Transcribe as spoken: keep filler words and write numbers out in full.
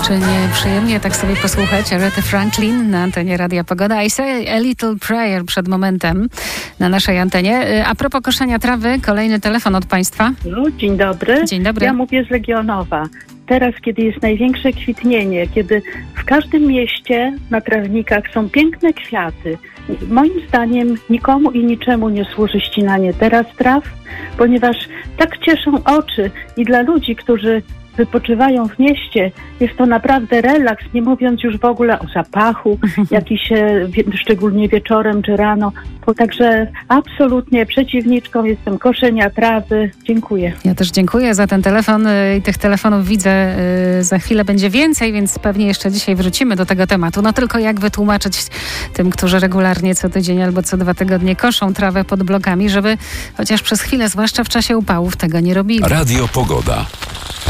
Czy nie przyjemnie tak sobie posłuchać Arethy Franklin na antenie Radia Pogoda? I say a little prayer przed momentem na naszej antenie. A propos koszenia trawy, kolejny telefon od Państwa. No, dzień dobry. Dzień dobry. Ja mówię z Legionowa. Teraz, kiedy jest największe kwitnienie, kiedy w każdym mieście na trawnikach są piękne kwiaty, moim zdaniem nikomu i niczemu nie służy ścinanie teraz traw, ponieważ tak cieszą oczy i dla ludzi, którzy wypoczywają w mieście, jest to naprawdę relaks, nie mówiąc już w ogóle o zapachu, jaki się szczególnie wieczorem czy rano. Także absolutnie przeciwniczką jestem koszenia trawy. Dziękuję. Ja też dziękuję za ten telefon i tych telefonów widzę, za chwilę będzie więcej, więc pewnie jeszcze dzisiaj wrócimy do tego tematu. No tylko jak wytłumaczyć tym, którzy regularnie co tydzień albo co dwa tygodnie koszą trawę pod blokami, żeby chociaż przez chwilę, zwłaszcza w czasie upałów, tego nie robili. Radio Pogoda.